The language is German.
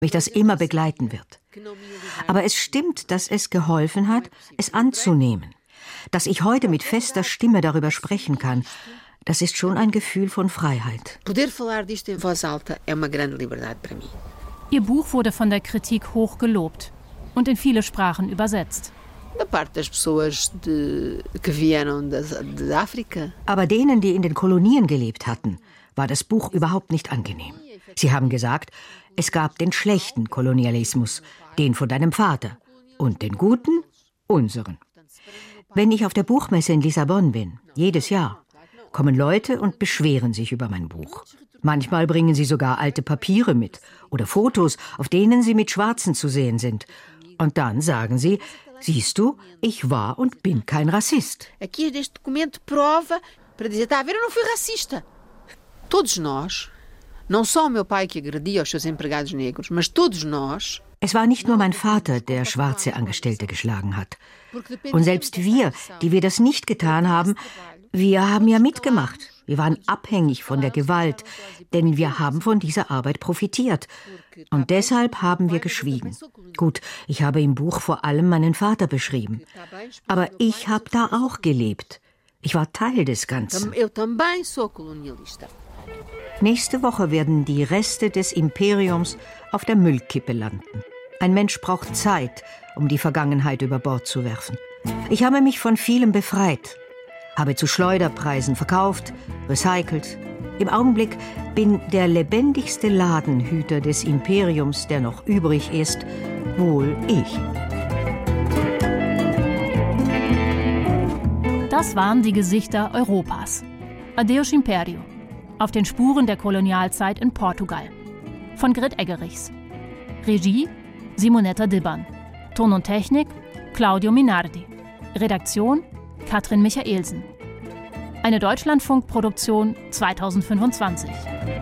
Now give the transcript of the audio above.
mich das immer begleiten wird. Aber es stimmt, dass es geholfen hat, es anzunehmen. Dass ich heute mit fester Stimme darüber sprechen kann, das ist schon ein Gefühl von Freiheit. Poder falar disto em voz alta é uma grande liberdade para mim. Ihr Buch wurde von der Kritik hoch gelobt und in viele Sprachen übersetzt. Da parte das pessoas que vieram de África. Aber denen, die in den Kolonien gelebt hatten, war das Buch überhaupt nicht angenehm. Sie haben gesagt, es gab den schlechten Kolonialismus, den von deinem Vater, und den guten, unseren. Wenn ich auf der Buchmesse in Lissabon bin, jedes Jahr, kommen Leute und beschweren sich über mein Buch. Manchmal bringen sie sogar alte Papiere mit oder Fotos, auf denen sie mit Schwarzen zu sehen sind. Und dann sagen sie, siehst du, ich war und bin kein Rassist. Aqui este documento prova para dizer, está a ver, eu não fui racista. Todos nós, não só o meu pai que agredia os seus empregados negros, mas todos nós. Es war nicht nur mein Vater, der schwarze Angestellte geschlagen hat. Und selbst wir, die wir das nicht getan haben, wir haben ja mitgemacht. Wir waren abhängig von der Gewalt, denn wir haben von dieser Arbeit profitiert. Und deshalb haben wir geschwiegen. Gut, ich habe im Buch vor allem meinen Vater beschrieben. Aber ich habe da auch gelebt. Ich war Teil des Ganzen. Eu também sou colonialista. Nächste Woche werden die Reste des Imperiums auf der Müllkippe landen. Ein Mensch braucht Zeit, um die Vergangenheit über Bord zu werfen. Ich habe mich von vielem befreit, habe zu Schleuderpreisen verkauft, recycelt. Im Augenblick bin der lebendigste Ladenhüter des Imperiums, der noch übrig ist, wohl ich. Das waren die Gesichter Europas. Adeus Império. Auf den Spuren der Kolonialzeit in Portugal. Von Grit Eggerichs. Regie Simonetta Dibban. Ton und Technik Claudio Minardi. Redaktion Katrin Michaelsen. Eine Deutschlandfunk-Produktion 2025.